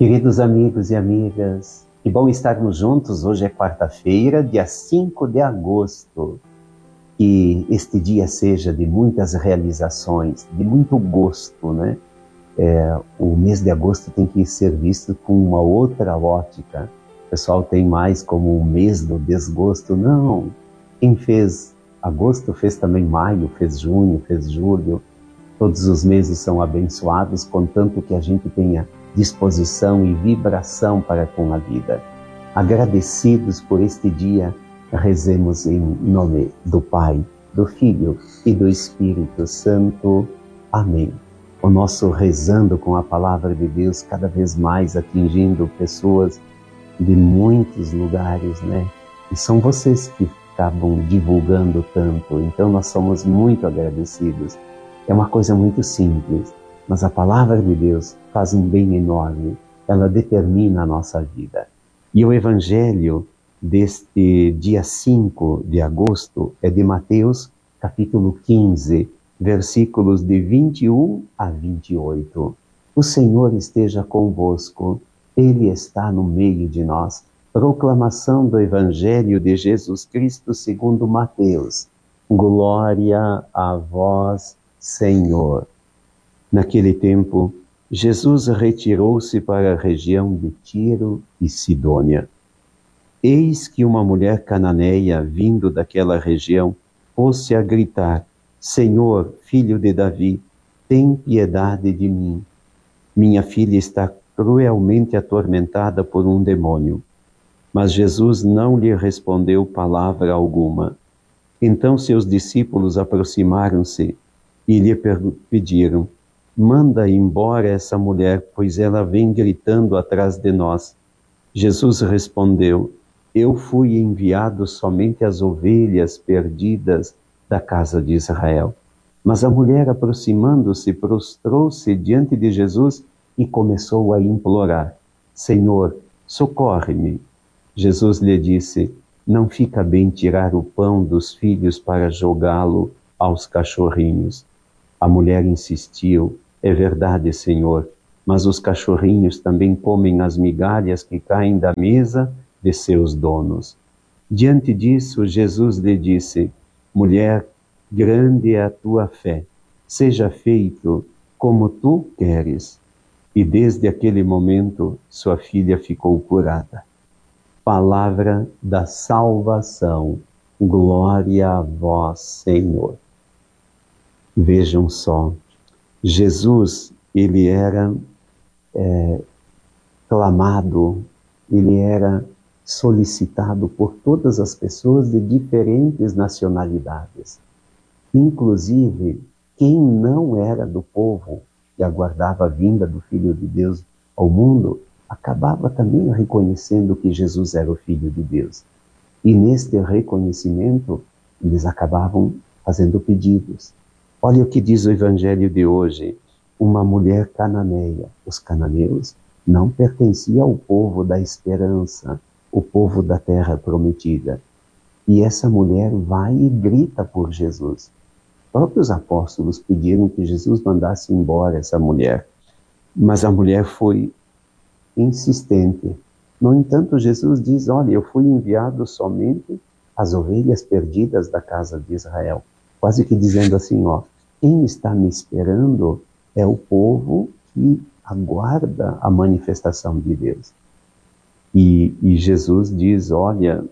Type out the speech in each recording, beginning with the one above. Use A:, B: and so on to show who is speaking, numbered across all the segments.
A: Queridos amigos e amigas, que bom estarmos juntos. Hoje é quarta-feira, dia 5 de agosto. Que este dia seja de muitas realizações, de muito gosto, né? O mês de agosto tem que ser visto com uma outra ótica. O pessoal tem mais como o mês do desgosto. Não, quem fez agosto fez também maio, fez junho, fez julho. Todos os meses são abençoados, contanto que a gente tenha disposição e vibração para com a vida. Agradecidos por este dia, rezemos em nome do Pai, do Filho e do Espírito Santo. Amém. O nosso rezando com a palavra de Deus cada vez mais atingindo pessoas de muitos lugares, né? E são vocês que acabam divulgando tanto, então nós somos muito agradecidos. É uma coisa muito simples, mas a palavra de Deus faz um bem enorme. Ela determina a nossa vida. E o evangelho deste dia 5 de agosto é de Mateus, capítulo 15, versículos de 21 a 28. O Senhor esteja convosco, Ele está no meio de nós. Proclamação do evangelho de Jesus Cristo segundo Mateus. Glória a vós, Senhor. Naquele tempo, Jesus retirou-se para a região de Tiro e Sidônia. Eis que uma mulher cananeia, vindo daquela região, pôs-se a gritar: Senhor, filho de Davi, tem piedade de mim. Minha filha está cruelmente atormentada por um demônio. Mas Jesus não lhe respondeu palavra alguma. Então seus discípulos aproximaram-se e lhe pediram: manda embora essa mulher, pois ela vem gritando atrás de nós. Jesus respondeu: eu fui enviado somente às ovelhas perdidas da casa de Israel. Mas a mulher, aproximando-se, prostrou-se diante de Jesus e começou a implorar: Senhor, socorre-me. Jesus lhe disse: não fica bem tirar o pão dos filhos para jogá-lo aos cachorrinhos. A mulher insistiu: é verdade, Senhor, mas os cachorrinhos também comem as migalhas que caem da mesa de seus donos. Diante disso, Jesus lhe disse: mulher, grande é a tua fé, seja feito como tu queres. E desde aquele momento, sua filha ficou curada. Palavra da salvação. Glória a vós, Senhor. Vejam só, Jesus, ele era clamado, ele era solicitado por todas as pessoas de diferentes nacionalidades. Inclusive, quem não era do povo que aguardava a vinda do Filho de Deus ao mundo, acabava também reconhecendo que Jesus era o Filho de Deus. E neste reconhecimento, eles acabavam fazendo pedidos. Olha o que diz o evangelho de hoje. Uma mulher cananeia. Os cananeus não pertenciam ao povo da esperança, o povo da terra prometida. E essa mulher vai e grita por Jesus. Os próprios apóstolos pediram que Jesus mandasse embora essa mulher. Mas a mulher foi insistente. No entanto, Jesus diz: olha, eu fui enviado somente às ovelhas perdidas da casa de Israel. Quase que dizendo assim, ó, quem está me esperando é o povo que aguarda a manifestação de Deus. E Jesus diz: olha,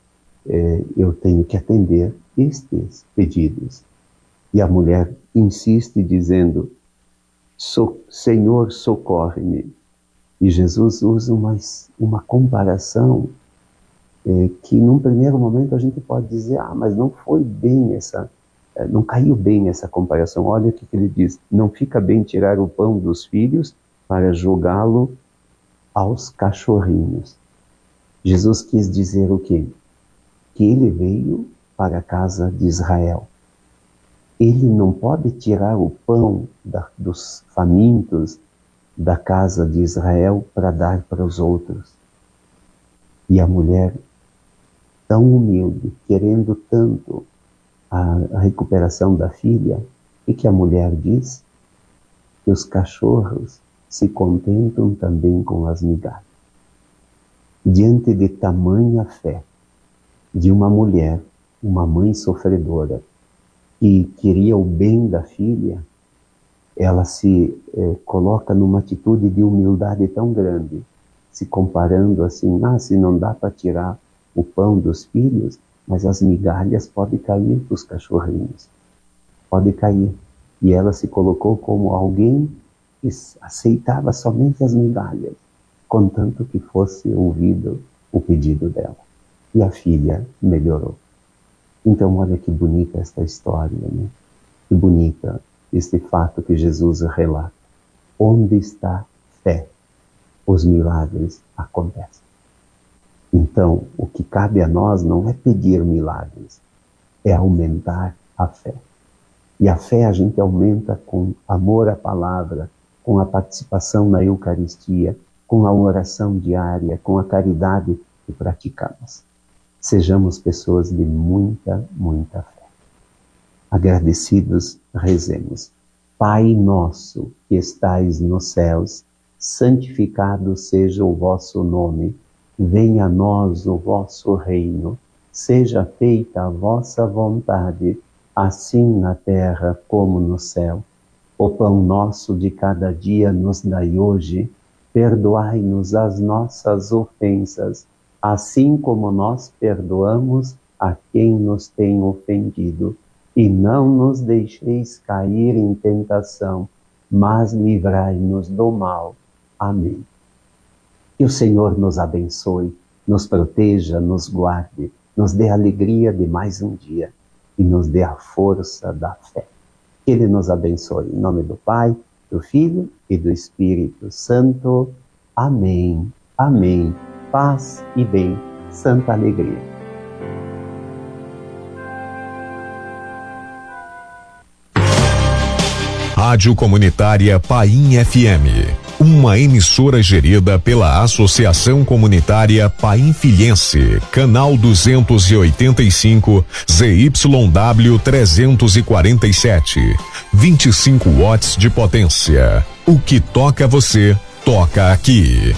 A: eu tenho que atender estes pedidos. E a mulher insiste dizendo: Senhor, socorre-me. E Jesus usa uma comparação que num primeiro momento a gente pode dizer: mas não foi bem não caiu bem essa comparação. Olha o que ele diz: não fica bem tirar o pão dos filhos para jogá-lo aos cachorrinhos. Jesus quis dizer o quê? Que ele veio para a casa de Israel. Ele não pode tirar o pão dos famintos da casa de Israel para dar para os outros. E a mulher, tão humilde, querendo tanto a recuperação da filha, o que a mulher diz? Que os cachorros se contentam também com as migalhas. Diante de tamanha fé de uma mulher, uma mãe sofredora, que queria o bem da filha, ela se coloca numa atitude de humildade tão grande, se comparando assim, se não dá para tirar o pão dos filhos, mas as migalhas podem cair para os cachorrinhos, pode cair. E ela se colocou como alguém que aceitava somente as migalhas, contanto que fosse ouvido o pedido dela. E a filha melhorou. Então, olha que bonita esta história, né? Que bonita este fato que Jesus relata. Onde está fé, os milagres acontecem. Então, o que cabe a nós não é pedir milagres, é aumentar a fé. E a fé a gente aumenta com amor à palavra, com a participação na Eucaristia, com a oração diária, com a caridade que praticamos. Sejamos pessoas de muita, muita fé. Agradecidos, rezemos. Pai nosso que estais nos céus, santificado seja o vosso nome. Venha a nós o vosso reino. Seja feita a vossa vontade, assim na terra como no céu. O pão nosso de cada dia nos dai hoje. Perdoai-nos as nossas ofensas, assim como nós perdoamos a quem nos tem ofendido. E não nos deixeis cair em tentação, mas livrai-nos do mal. Amém. Que o Senhor nos abençoe, nos proteja, nos guarde, nos dê a alegria de mais um dia e nos dê a força da fé. Que Ele nos abençoe. Em nome do Pai, do Filho e do Espírito Santo. Amém. Amém. Paz e bem. Santa alegria.
B: Rádio Comunitária Paim FM, uma emissora gerida pela Associação Comunitária Painfilhense, canal 285, ZYW 347, 25 watts de potência. O que toca você, toca aqui.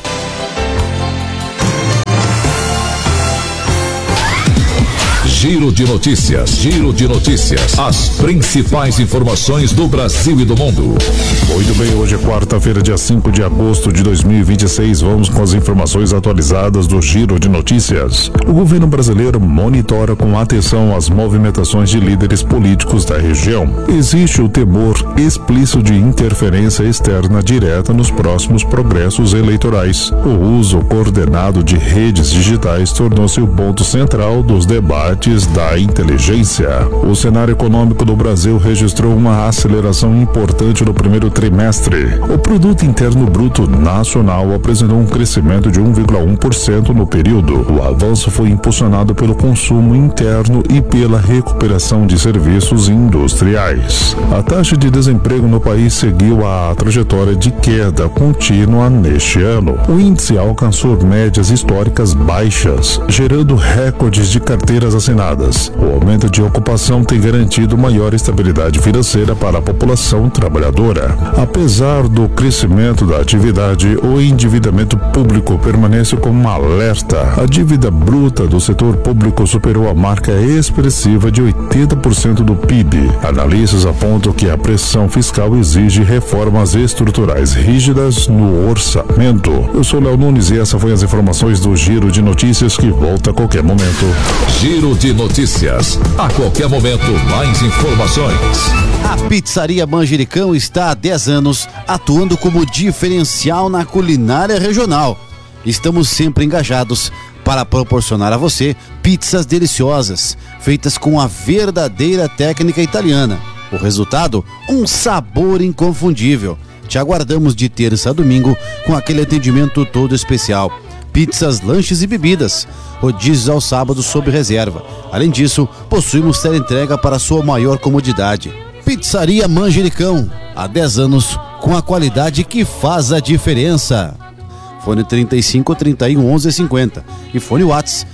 B: Giro de notícias, giro de notícias. As principais informações do Brasil e do mundo.
C: Muito bem, hoje é quarta-feira, dia 5 de agosto de 2026. Vamos com as informações atualizadas do Giro de Notícias. O governo brasileiro monitora com atenção as movimentações de líderes políticos da região. Existe o temor explícito de interferência externa direta nos próximos progressos eleitorais. O uso coordenado de redes digitais tornou-se o ponto central dos debates da inteligência. O cenário econômico do Brasil registrou uma aceleração importante no primeiro trimestre. O Produto Interno Bruto Nacional apresentou um crescimento de 1,1% no período. O avanço foi impulsionado pelo consumo interno e pela recuperação de serviços industriais. A taxa de desemprego no país seguiu a trajetória de queda contínua neste ano. O índice alcançou médias históricas baixas, gerando recordes de carteiras assinadas. O aumento de ocupação tem garantido maior estabilidade financeira para a população trabalhadora. Apesar do crescimento da atividade, o endividamento público permanece como um alerta. A dívida bruta do setor público superou a marca expressiva de 80% do PIB. Analistas apontam que a pressão fiscal exige reformas estruturais rígidas no orçamento. Eu sou Léo Nunes e essa foi as informações do Giro de Notícias, que volta a qualquer momento.
B: Giro de Notícias. A qualquer momento, mais informações.
D: A Pizzaria Manjericão está há 10 anos atuando como diferencial na culinária regional. Estamos sempre engajados para proporcionar a você pizzas deliciosas, feitas com a verdadeira técnica italiana. O resultado? Um sabor inconfundível. Te aguardamos de terça a domingo com aquele atendimento todo especial. Pizzas, lanches e bebidas. Rodízios aos sábados sob reserva. Além disso, possuímos teleentrega para sua maior comodidade. Pizzaria Manjericão, há 10 anos, com a qualidade que faz a diferença. Fone 35 31 11 50 e fone WhatsApp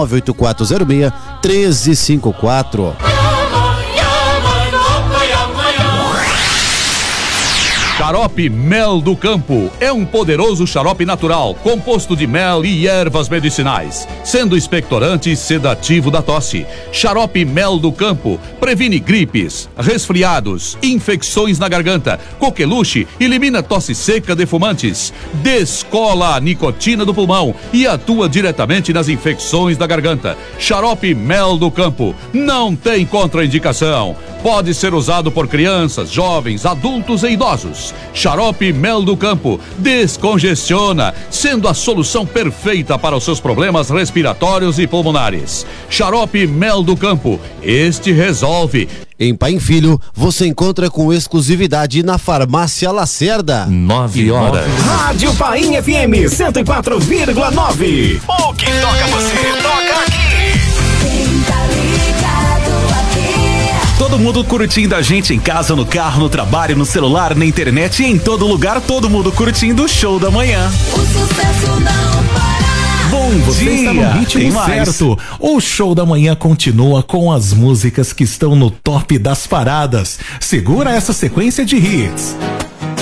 D: 98406 1354.
E: Xarope Mel do Campo é um poderoso xarope natural, composto de mel e ervas medicinais, sendo expectorante e sedativo da tosse. Xarope Mel do Campo previne gripes, resfriados, infecções na garganta, coqueluche, elimina tosse seca de fumantes, descola a nicotina do pulmão e atua diretamente nas infecções da garganta. Xarope Mel do Campo não tem contraindicação. Pode ser usado por crianças, jovens, adultos e idosos. Xarope Mel do Campo descongestiona, sendo a solução perfeita para os seus problemas respiratórios e pulmonares. Xarope Mel do Campo, este resolve.
D: Em Pai Filho, você encontra com exclusividade na Farmácia Lacerda.
F: 9 horas.
G: Rádio Paim FM 104,9. O que toca você, toca aqui.
F: Todo mundo curtindo a gente em casa, no carro, no trabalho, no celular, na internet e em todo lugar, todo mundo curtindo o Show da Manhã.
H: O sucesso não para.
F: Bom
I: Você
F: dia,
I: está no ritmo certo. O Show da Manhã continua com as músicas que estão no top das paradas. Segura essa sequência de hits.